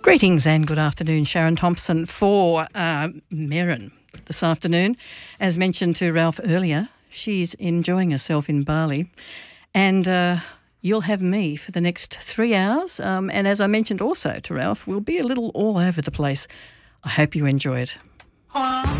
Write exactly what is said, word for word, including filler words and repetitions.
Greetings and good afternoon. Sharon Thompson for uh, Merrin this afternoon. As mentioned to Ralph earlier, she's enjoying herself in Bali, and uh, you'll have me for the next three hours. Um, and as I mentioned also to Ralph, we'll be a little all over the place. I hope you enjoy it.